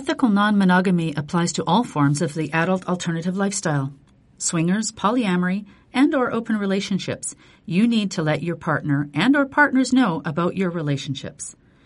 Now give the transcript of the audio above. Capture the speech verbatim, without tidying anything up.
Ethical non-monogamy applies to all forms of the adult alternative lifestyle. Swingers, polyamory, and or open relationships. You need to let your partner and or partners know about your relationships.